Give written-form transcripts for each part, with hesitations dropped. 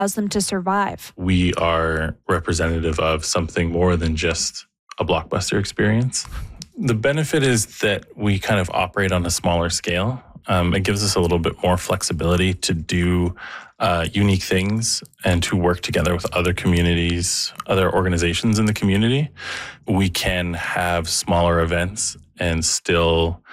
allows them to survive. We are representative of something more than just a blockbuster experience. The benefit is that we kind of operate on a smaller scale. It gives us a little bit more flexibility to do unique things and to work together with other communities, other organizations in the community. We can have smaller events and still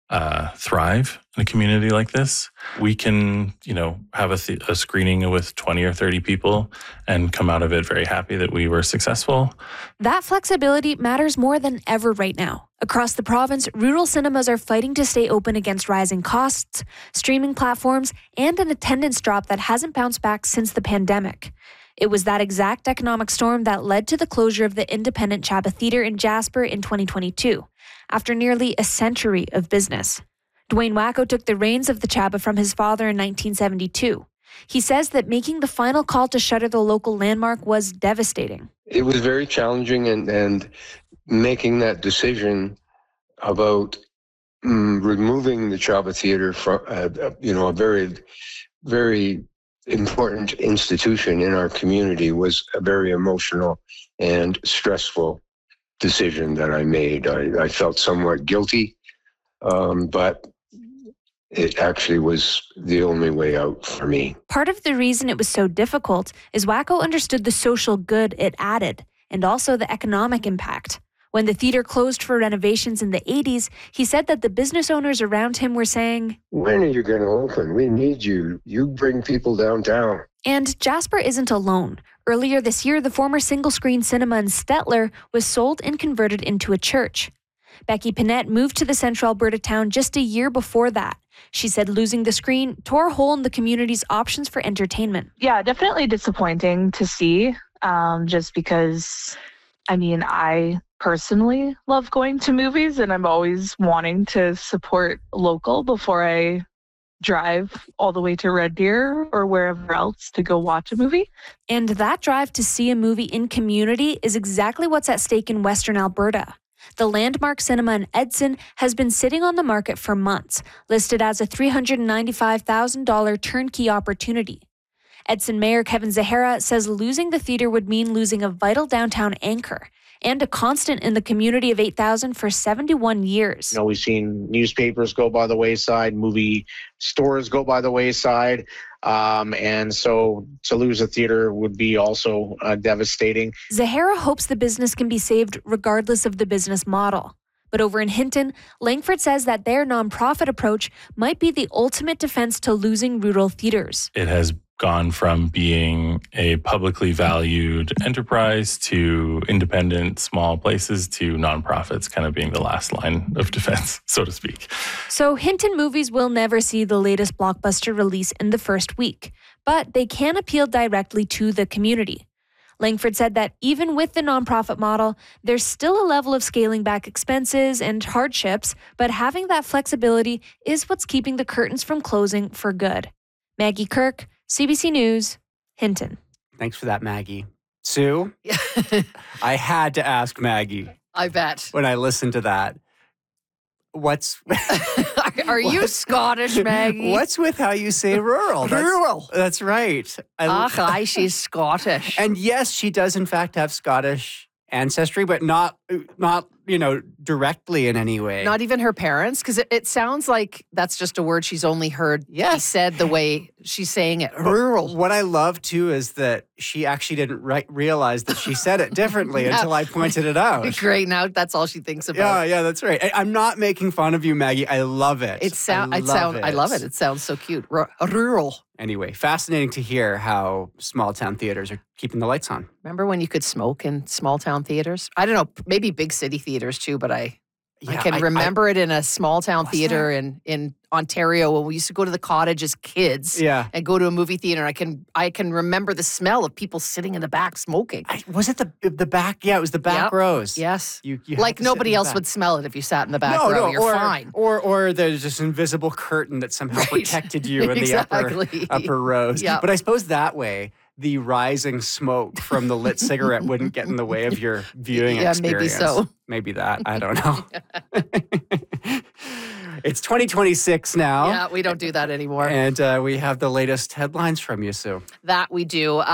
thrive in a community like this. We can, have a screening with 20 or 30 people and come out of it very happy that we were successful. That flexibility matters more than ever right now. Across the province, rural cinemas are fighting to stay open against rising costs, streaming platforms, and an attendance drop that hasn't bounced back since the pandemic. It was that exact economic storm that led to the closure of the independent Chaba Theatre in Jasper in 2022, after nearly a century of business. Dwayne Wacko took the reins of the Chaba from his father in 1972. He says that making the final call to shutter the local landmark was devastating. It was very challenging, and making that decision about removing the Chaba Theatre from a very, very important institution in our community was a very emotional and stressful decision that I made. I felt somewhat guilty, but it actually was the only way out for me. Part of the reason it was so difficult is Wacko understood the social good it added and also the economic impact. When the theater closed for renovations in the 80s, he said that the business owners around him were saying, "When are you going to open? We need you. You bring people downtown." And Jasper isn't alone. Earlier this year, the former single-screen cinema in Stettler was sold and converted into a church. Becky Panette moved to the central Alberta town just a year before that. She said losing the screen tore a hole in the community's options for entertainment. Yeah, definitely disappointing to see, just because, I personally love going to movies, and I'm always wanting to support local before I drive all the way to Red Deer or wherever else to go watch a movie. And that drive to see a movie in community is exactly what's at stake in Western Alberta. The Landmark Cinema in Edson has been sitting on the market for months, listed as a $395,000 turnkey opportunity. Edson Mayor Kevin Zahara says losing the theater would mean losing a vital downtown anchor and a constant in the community of 8,000 for 71 years. We've seen newspapers go by the wayside, movie stores go by the wayside. And so to lose a theater would be also devastating. Zahara hopes the business can be saved regardless of the business model. But over in Hinton, Langford says that their nonprofit approach might be the ultimate defense to losing rural theaters. It has gone from being a publicly valued enterprise to independent small places to nonprofits kind of being the last line of defense, so to speak. So Hinton Movies will never see the latest blockbuster release in the first week, but they can appeal directly to the community. Langford said that even with the nonprofit model, there's still a level of scaling back expenses and hardships, but having that flexibility is what's keeping the curtains from closing for good. Maggie Kirk, CBC News, Hinton. Thanks for that, Maggie. Sue, I had to ask Maggie. I bet. When I listened to that, Are you Scottish, Maggie? What's with how you say rural? Rural. That's right. Aye, she's Scottish. And yes, she does in fact have Scottish ancestry, but not directly in any way. Not even her parents? Because it sounds like that's just a word she's only heard be said the way she's saying it. Rural. What I love, too, is that she actually didn't realize that she said it differently until I pointed it out. Great. Now that's all she thinks about. Yeah, that's right. I'm not making fun of you, Maggie. I love it. I love it. It sounds so cute. Rural. Anyway, fascinating to hear how small town theaters are keeping the lights on. Remember when you could smoke in small town theaters? I don't know, maybe big city theaters too, but I can remember it in a small town theater in Ontario when we used to go to the cottage as kids and go to a movie theater. I can remember the smell of people sitting in the back smoking. Was it the back? Yeah, it was the back rows. Yes. You like nobody else would smell it if you sat in the back row. You're fine. Or there's this invisible curtain that somehow protected you in the upper rows. Yep. But I suppose that way, the rising smoke from the lit cigarette wouldn't get in the way of your viewing experience. Maybe so. Maybe that. I don't know. It's 2026 now. Yeah, we don't do that anymore. And we have the latest headlines from you, Sue. That we do.